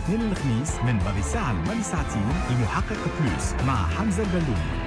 الاثنين للخميس من بعد ساعة لمالي ساعتين المحقق بلوس مع حمزة البلومي.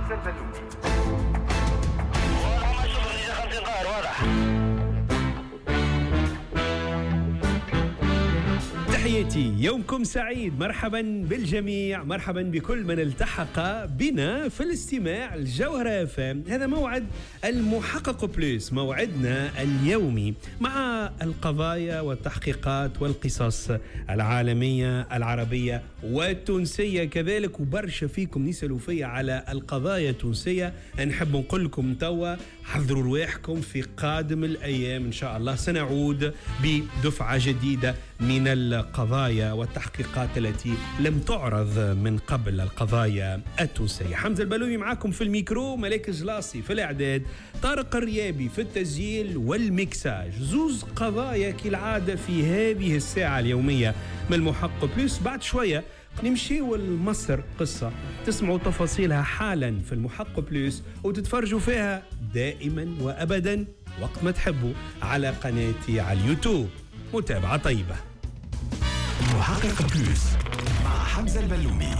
تحياتي، يومكم سعيد، مرحبا بالجميع، مرحبا بكل من التحق بنا في الاستماع الجوهرة FM. هذا موعد المحقق بلوس، موعدنا اليومي مع القضايا والتحقيقات والقصص العالمية العربية والتونسية كذلك، وبرشا فيكم نسألوا فيا على القضايا التونسية. نحب نقول لكم توا حضروا رواحكم، في قادم الأيام إن شاء الله سنعود بدفعة جديدة من القضايا والتحقيقات التي لم تعرض من قبل، القضايا التونسية. حمزة البلومي معاكم في الميكرو، ملاك جلاصي في الإعداد، طارق الريابي في التسجيل والميكساج. زوز قضايا كالعادة في هذه الساعة اليومية من المحقق بلوس. بعد شوية نمشيو لمصر، قصة تسمعوا تفاصيلها حالا في المحقق بلوس وتتفرجوا فيها دائما وأبدا وقت ما تحبوا على قناتي على اليوتيوب. متابعة طيبة. المحقق بلوس مع حمزة البلومي.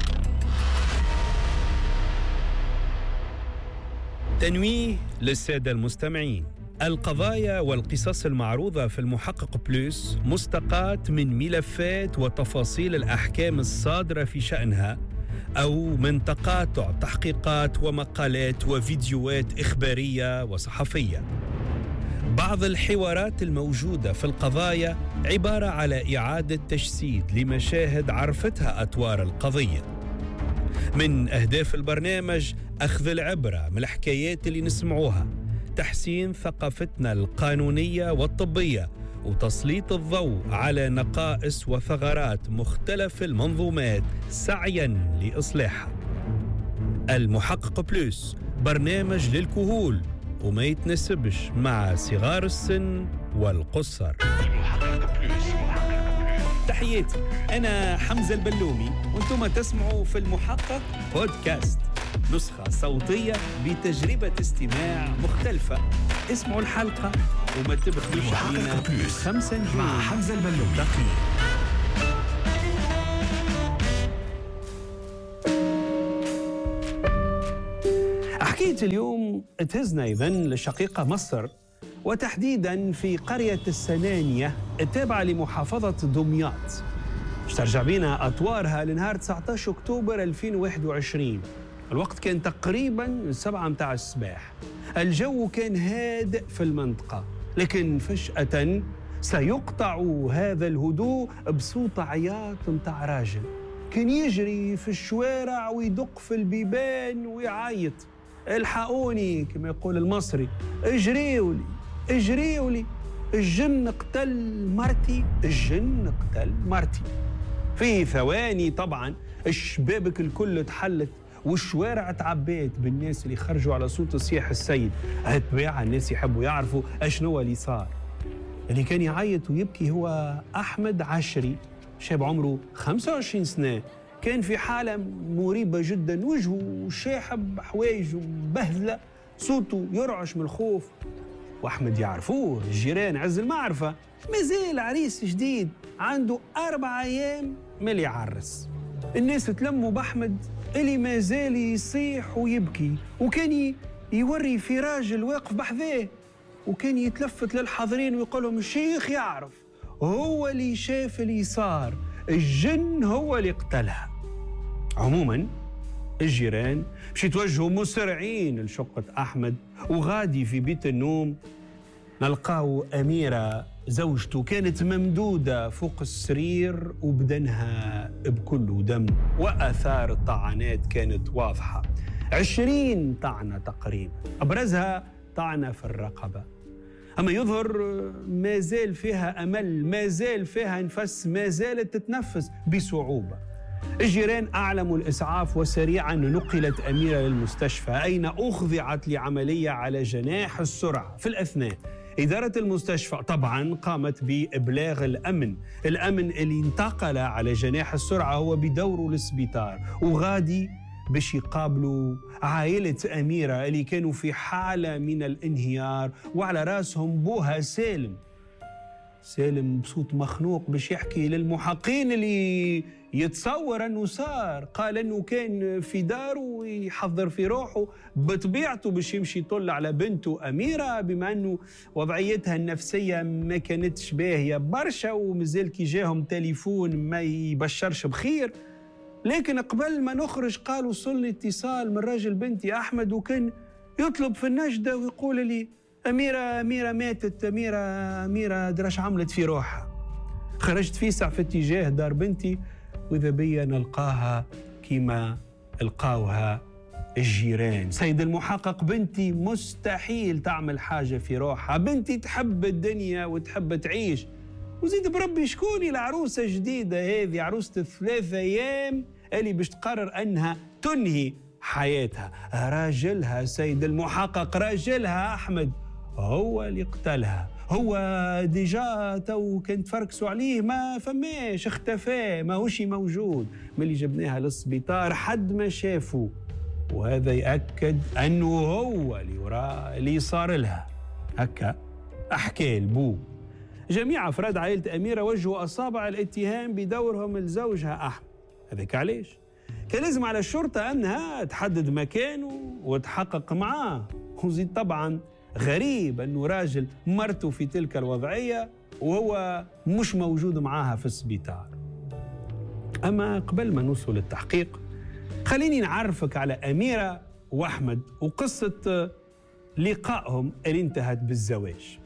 تنويه للسادة المستمعين: القضايا والقصص المعروضة في المحقق بلوس مستقاة من ملفات وتفاصيل الأحكام الصادرة في شأنها، أو من تقاطع تحقيقات ومقالات وفيديوهات إخبارية وصحفية. بعض الحوارات الموجودة في القضايا عبارة على إعادة تجسيد لمشاهد عرفتها أطوار القضية. من أهداف البرنامج أخذ العبرة من الحكايات اللي نسمعوها، تحسين ثقافتنا القانونية والطبية، وتسليط الضوء على نقائص وثغرات مختلف المنظومات سعياً لإصلاحها. المحقق بلوس برنامج للكهول وما يتناسبش مع صغار السن والقصر. تحياتي، أنا حمزة البلومي وانتم تسمعوا في المحقق بودكاست، نسخة صوتية بتجربة استماع مختلفة. اسمعوا الحلقة وما تبخلوش علينا 5 نجوم مع حمزة البلومي. حكاية اليوم تهزنا إذن لشقيقة مصر، وتحديداً في قرية السنانية التابعة لمحافظة دمياط. ترجع بينا أطوارها لنهار 19 أكتوبر 2021. الوقت كان تقريباً 7 متاع الصباح. الجو كان هادئ في المنطقة، لكن فجأة سيقطع هذا الهدوء بصوت عياط متاع راجل كان يجري في الشوارع ويدق في البيبان ويعيط: الحقوني، كما يقول المصري، اجريولي اجريولي، الجن قتل مرتي، الجن قتل مرتي. في ثواني طبعا الشبابك الكل تحلت والشوارع تعبيت بالناس اللي خرجوا على صوت صياح السيد. هالطبيعة الناس يحبوا يعرفوا اشنو اللي صار. اللي كان يعيط ويبكي هو أحمد عشري، شاب عمره 25 سنة، كان في حالة مريبة جدا، وجهه شاحب، حوايجه مبهذلة، صوته يرعش من الخوف. وأحمد يعرفوه الجيران عز المعرفة، مازال عريس جديد عنده 4 أيام من اللي يعرس. الناس تلموا بأحمد اللي مازال يصيح ويبكي، وكان يوري في راجل واقف بحذاه، وكان يتلفت للحاضرين ويقول لهم: الشيخ يعرف، هو اللي شاف اللي صار، الجن هو اللي قتلها. عموما الجيران باش يتوجهوا مسرعين لشقة أحمد، وغادي في بيت النوم نلقاو أميرة زوجته كانت ممدودة فوق السرير وبدنها بكل دم، وآثار الطعنات كانت واضحة، 20 طعنة تقريبا، أبرزها طعنة في الرقبة. أما يظهر ما زال فيها أمل، ما زال فيها نفس، ما زالت تتنفس بصعوبة. الجيران أعلموا الإسعاف وسريعا نقلت أميرة للمستشفى، أين أخضعت لعملية على جناح السرعة. في الأثناء إدارة المستشفى طبعا قامت بإبلاغ الأمن اللي انتقل على جناح السرعة هو بدوره للسبيطار، وغادي باش يقابلوا عائلة أميرة اللي كانوا في حالة من الانهيار، وعلى راسهم بوها سالم. سالم بصوت مخنوق باش يحكي للمحققين اللي يتصور أنه صار. قال أنه كان في داره ويحضر في روحه بطبيعته باش يمشي يطل على بنته أميرة، بما أنه وضعيتها النفسية ما كانتش باهية برشا، ومازال كي جاهم تليفون ما يبشرش بخير. لكن قبل ما نخرج قال وصلني اتصال من راجل بنتي أحمد، وكان يطلب في النجدة ويقول لي أميرة ماتت، أميرة دراش عملت في روحها. خرجت فيسع في اتجاه دار بنتي، وإذا بيا نلقاها كما لقاوها الجيران. سيد المحقق، بنتي مستحيل تعمل حاجة في روحها، بنتي تحب الدنيا وتحب تعيش، وزيد بربي شكوني العروسة الجديدة هذه، عروسة 3 أيام اللي باش تقرر أنها تنهي حياتها. راجلها سيد المحقق، راجلها أحمد هو اللي قتلها. هو ديجا تو كنت فركسوا عليه ما فماش، اختفى، ما هوش موجود ملي جبناها للسبيطار حد ما شافه. وهذا يأكد أنه هو اللي وراء اللي صار لها. هكا أحكي البو. جميع أفراد عائلة أميرة وجهوا أصابع الاتهام بدورهم لزوجها أحمد. هذاك علاش كان لازم على الشرطة أنها تحدد مكانه وتحقق معاه. وزيد طبعا غريب أنه راجل مرته في تلك الوضعية وهو مش موجود معاها في السبيطار. أما قبل ما نوصل للتحقيق خليني نعرفك على أميرة وأحمد وقصة لقائهم اللي انتهت بالزواج.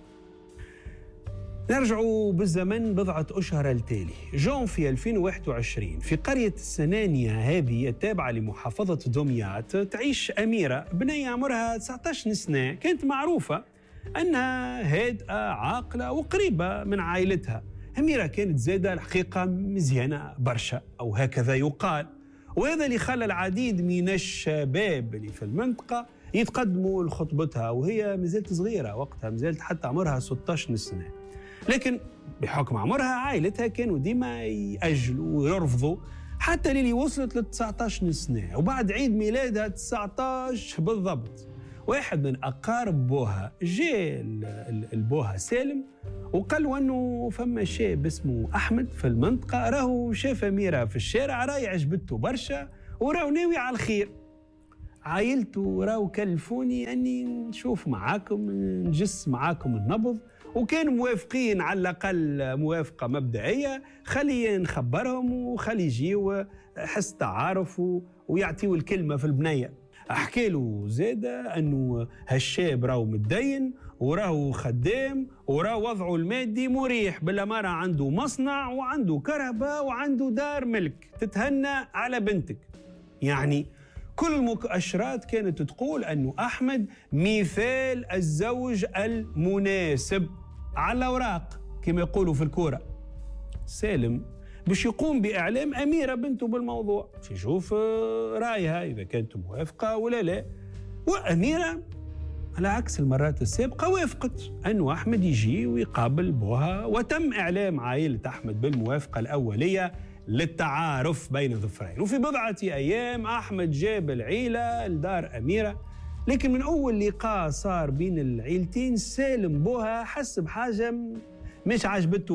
نرجعوا بالزمن بضعة أشهر التالي. جانفي 2021 في قرية السنانية هذه التابعة لمحافظة دمياط تعيش أميرة، بنية عمرها 19 سنة، كانت معروفة أنها هادئة عاقلة وقريبة من عائلتها. أميرة كانت زادة الحقيقة مزيانة برشا أو هكذا يقال، وهذا اللي خلى العديد من الشباب اللي في المنطقة يتقدموا لخطبتها، وهي مازالت صغيرة وقتها، مازالت حتى عمرها 16 سنة. لكن بحكم عمرها عائلتها كانوا ديما يأجلوا ويرفضوا حتى اللي وصلت ل 19 سنة. وبعد عيد ميلادها 19 بالضبط، واحد من أقارب بوها جاء البوها سالم وقال له أنه فما شاب اسمه أحمد في المنطقة، راهو شاف أميرة في الشارع، راهي عجبته برشا وراهو ناوي على الخير. عائلته راهو كلفوني أني نشوف معاكم، نجس معاكم النبض، وكانوا موافقين على الأقل موافقة مبدئية، خلي نخبرهم وخلي يجيو حس تعارف ويعطيوا الكلمة في البنية. أحكي له زادة أنه هالشاب راهو متدين وراهو خدام وراهو وضعه المادي مريح، بالأمارة عنده مصنع وعنده كهرباء وعنده دار ملك، تتهنى على بنتك. يعني كل المؤشرات كانت تقول أنه أحمد مثال الزوج المناسب على الأوراق كما يقولوا في الكورة. سالم باش يقوم بإعلام أميرة بنته بالموضوع، باش يشوف رأيها إذا كانت موافقة ولا لا. وأميرة على عكس المرات السابقة وافقت أنه أحمد يجي ويقابل بوها، وتم إعلام عائلة أحمد بالموافقة الأولية للتعارف بين الظفرين. وفي بضعة أيام أحمد جاب العيلة لدار أميرة. لكن من أول لقاء صار بين العيلتين سالم بوها حس بحاجة مش عجبته